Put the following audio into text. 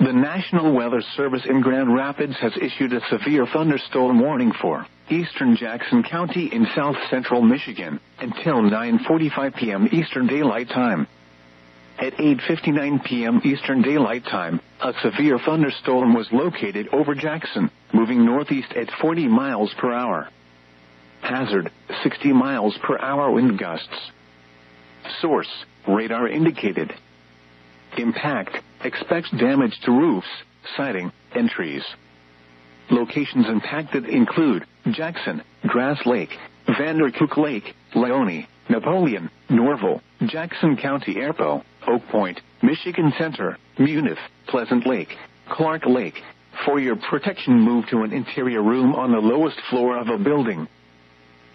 The National Weather Service in Grand Rapids has issued a severe thunderstorm warning for eastern Jackson County in south-central Michigan until 9:45 p.m. Eastern Daylight Time. At 8:59 p.m. Eastern Daylight Time, a severe thunderstorm was located over Jackson, moving northeast at 40 miles per hour. Hazard, 60 miles per hour wind gusts. Source, radar indicated. Impact, expects damage to roofs, siding, and trees. Locations impacted include Jackson, Grass Lake, Vanderkook Lake, Leone, Napoleon, Norville, Jackson County Airpo, Oak Point, Michigan Center, Munith, Pleasant Lake, Clark Lake. For your protection, move to an interior room on the lowest floor of a building.